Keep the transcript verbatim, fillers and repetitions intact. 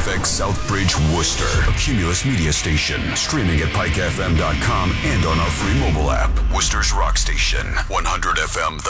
X Southbridge, Worcester. A Cumulus Media station. Streaming at pike f m dot com and on our free mobile app. Worcester's Rock Station. one hundred F M, the